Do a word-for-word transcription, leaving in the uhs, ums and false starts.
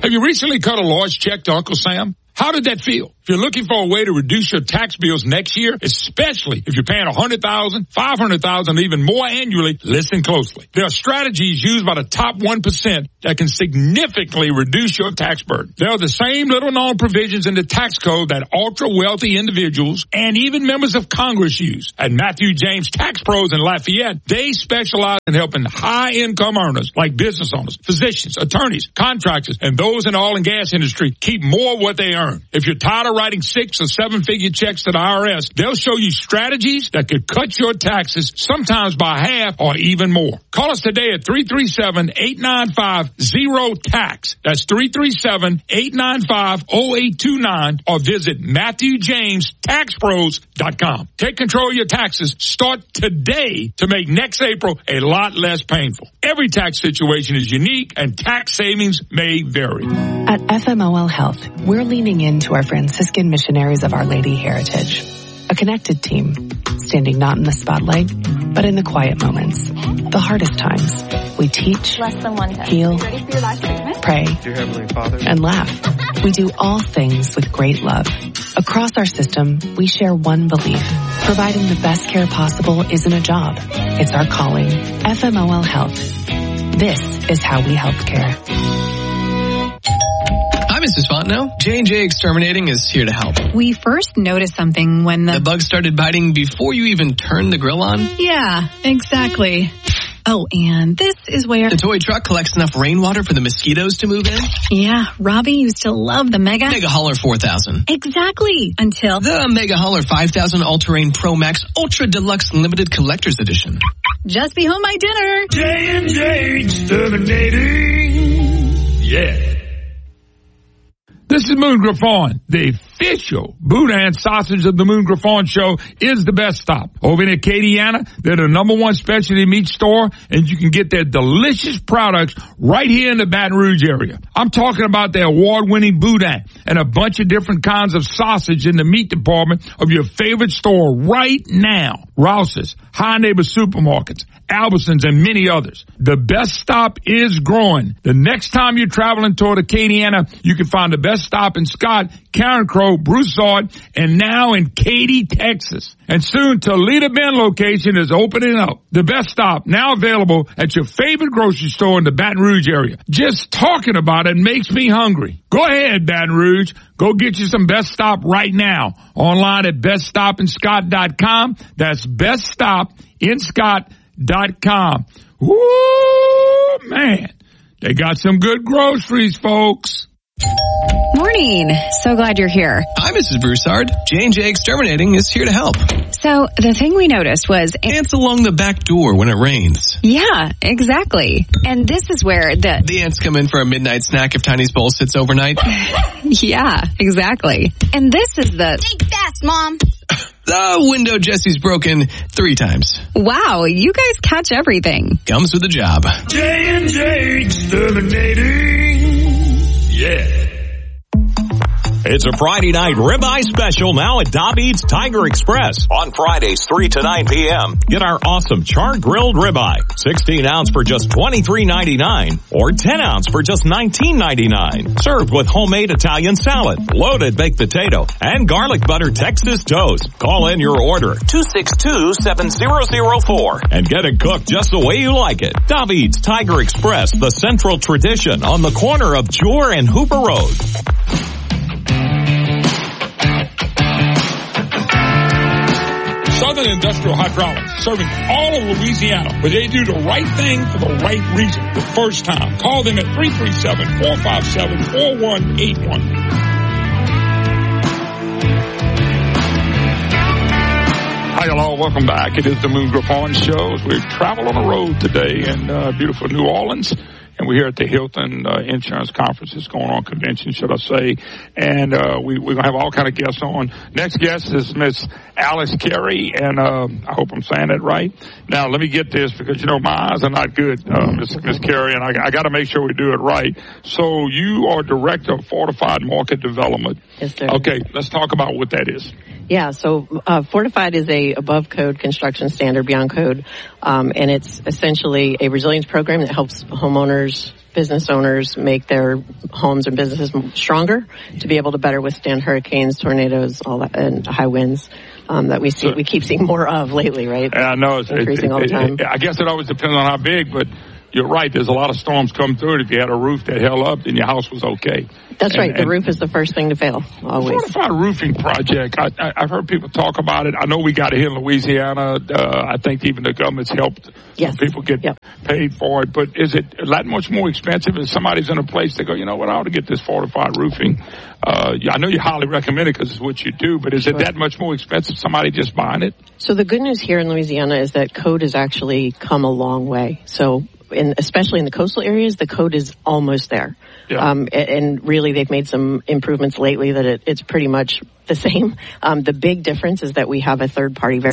Have you recently cut a large check to Uncle Sam? How did that feel? If you're looking for a way to reduce your tax bills next year, especially if you're paying one hundred thousand dollars, five hundred thousand dollars, even more annually, listen closely. There are strategies used by the top one percent that can significantly reduce your tax burden. There are the same little-known provisions in the tax code that ultra-wealthy individuals and even members of Congress use. At Matthew James Tax Pros in Lafayette, they specialize in helping high-income earners like business owners, physicians, attorneys, contractors, and those in the oil and gas industry keep more of what they earn. If you're tired of writing six or seven figure checks to the I R S, they'll show you strategies that could cut your taxes sometimes by half or even more. Call us today at three three seven, eight nine five, zero tax. That's three three seven, eight nine five, zero eight two nine or visit Matthew James Tax Pros dot com. Take control of your taxes. Start today to make next April a lot less painful. Every tax situation is unique and tax savings may vary. At F M O L Health, we're leaning into our Franciscan missionaries of Our Lady heritage. A connected team, standing not in the spotlight, but in the quiet moments, the hardest times. We teach, Less than one time. heal, Ready for your last treatment? pray, Dear Heavenly Father, and laugh. We do all things with great love. Across our system, we share one belief. Providing the best care possible isn't a job. It's our calling. F M O L Health. This is how we help care. Hi, Missus Fontenot. J and J Exterminating is here to help. We first noticed something when the... The bug started biting before you even turned the grill on? Yeah, exactly. Oh, and this is where... The toy truck collects enough rainwater for the mosquitoes to move in? Yeah, Robbie used to love the Mega... Mega Hauler four thousand. Exactly, until... The Mega Hauler five thousand All-Terrain Pro Max Ultra Deluxe Limited Collector's Edition. Just be home by dinner. J and J Exterminating. Yeah. This is Moon Griffon. The official Boudin sausage of the Moon Griffon Show is the best stop. Over in Acadiana, they're the number one specialty meat store, and you can get their delicious products right here in the Baton Rouge area. I'm talking about their award-winning Boudin and a bunch of different kinds of sausage in the meat department of your favorite store right now. Rouse's, High Neighbor Supermarkets, Albertsons, and many others. The best stop is growing. The next time you're traveling toward Acadiana, you can find the best stop in Scott, Karen Crow, Broussard, and now in Katy, Texas. And soon Toledo Bend location is opening up. The best stop now available at your favorite grocery store in the Baton Rouge area. Just talking about it makes me hungry. Go ahead, Baton Rouge. Go get you some Best Stop right now. Online at best stop in scott dot com. That's best stop in scott dot com. Woo, man. They got some good groceries, folks. Morning. So glad you're here. Hi, Missus Broussard. J and J Exterminating is here to help. So the thing we noticed was... Ants along the back door when it rains. Yeah, exactly. And this is where the... The ants come in for a midnight snack if Tiny's bowl sits overnight. Yeah, exactly. And this is the... Think fast, Mom. The window Jesse's broken three times. Wow, you guys catch everything. Comes with the job. J and J Exterminating. Yeah. It's a Friday night ribeye special now at David's Tiger Express. On Fridays, three to nine p.m. Get our awesome char-grilled ribeye. sixteen ounce for just twenty-three ninety-nine or ten ounce for just nineteen ninety-nine. Served with homemade Italian salad, loaded baked potato, and garlic butter Texas toast. Call in your order, two six two, seven zero zero four, and get it cooked just the way you like it. David's Tiger Express, the central tradition on the corner of Jewar and Hooper Road. Southern Industrial Hydraulics, serving all of Louisiana, where they do the right thing for the right reason the first time. Call them at three three seven, four five seven, four one eight one. Hi, hello, welcome back. It is the Moon Griffon Show. We travel on the road today in uh, beautiful New Orleans. And we're here at the Hilton uh, Insurance Conference. It's going on, convention, should I say. And uh, we, we're going to have all kind of guests on. Next guest is Miss Alice Carey, and uh, I hope I'm saying that right. Now, let me get this, because, you know, my eyes are not good, uh, Miss Miss Carey, and I, I got to make sure we do it right. So you are Director of Fortified Market Development. Yes, sir. Okay, let's talk about what that is. Yeah, so uh, Fortified is a above code construction standard, beyond code, um, and it's essentially a resilience program that helps homeowners, business owners make their homes and businesses stronger to be able to better withstand hurricanes, tornadoes, all that, and high winds um, that we see. So, we keep seeing more of lately, right? I know it's increasing it, all the time. It, it, I guess it always depends on how big, but you're right. There's a lot of storms come through it. If you had a roof that held up, then your house was okay. That's and, right. The roof is the first thing to fail, always. Fortified roofing project, I, I, I've heard people talk about it. I know we got it here in Louisiana. Uh, I think even the government's helped yes. people get yep. paid for it. But is it that much more expensive if somebody's in a place to go, you know what, I ought to get this fortified roofing? Uh, I know you highly recommend it because it's what you do, but is sure. it that much more expensive, somebody just buying it? So the good news here in Louisiana is that code has actually come a long way. So in, especially in the coastal areas, the code is almost there. Yeah. Um, and really, they've made some improvements lately that it, it's pretty much the same. Um, the big difference is that we have a third-party